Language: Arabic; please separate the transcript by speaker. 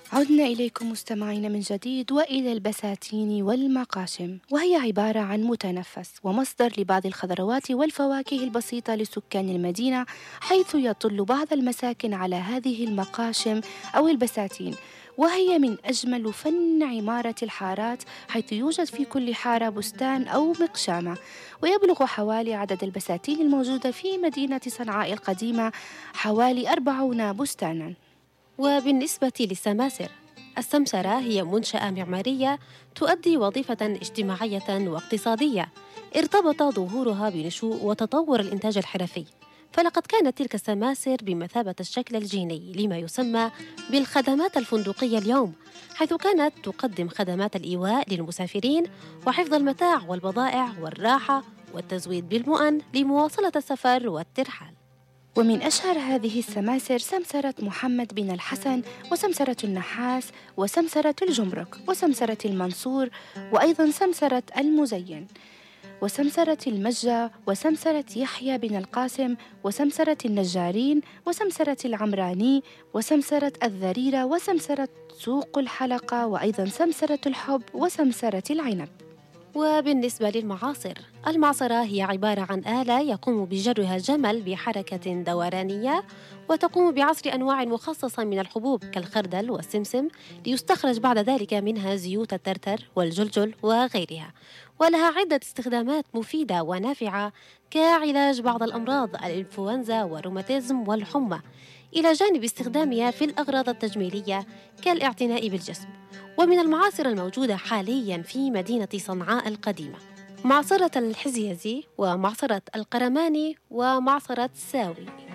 Speaker 1: عدنا إليكم مستمعين من جديد وإلى البساتين والمقاشم، وهي عبارة عن متنفس ومصدر لبعض الخضروات والفواكه البسيطة لسكان المدينة، حيث يطل بعض المساكن على هذه المقاشم أو البساتين، وهي من أجمل فن عمارة الحارات، حيث يوجد في كل حارة بستان أو مقشامة. ويبلغ حوالي عدد البساتين الموجودة في مدينة صنعاء القديمة حوالي 40 بستانا.
Speaker 2: وبالنسبة للسماسر، السمسرة هي منشأة معمارية تؤدي وظيفة اجتماعية واقتصادية ارتبط ظهورها بنشوء وتطور الإنتاج الحرفي، فلقد كانت تلك السماسر بمثابة الشكل الجيني لما يسمى بالخدمات الفندقية اليوم، حيث كانت تقدم خدمات الإيواء للمسافرين وحفظ المتاع والبضائع والراحة والتزويد بالمؤن لمواصلة السفر والترحال.
Speaker 1: ومن أشهر هذه السماسر سمسرة محمد بن الحسن، وسمسرة النحاس، وسمسرة الجمرك، وسمسرة المنصور، وأيضا سمسرة المزين، وسمسرة المجة، وسمسرة يحيى بن القاسم، وسمسرة النجارين، وسمسرة العمراني، وسمسرة الذريرة، وسمسرة سوق الحلقة، وأيضا سمسرة الحب، وسمسرة العنب.
Speaker 2: وبالنسبة للمعاصر، المعصرة هي عبارة عن آلة يقوم بجرها جمل بحركة دورانية، وتقوم بعصر أنواع مخصصة من الحبوب كالخردل والسمسم ليستخرج بعد ذلك منها زيوت الترتر والجلجل وغيرها، ولها عدة استخدامات مفيدة ونافعة كعلاج بعض الأمراض الإنفلونزا والروماتيزم والحمى، إلى جانب استخدامها في الأغراض التجميلية كالاعتناء بالجسم. ومن المعاصر الموجودة حالياً في مدينة صنعاء القديمة معصرة الحزيزي، ومعصرة القرماني، ومعصرة ساوي.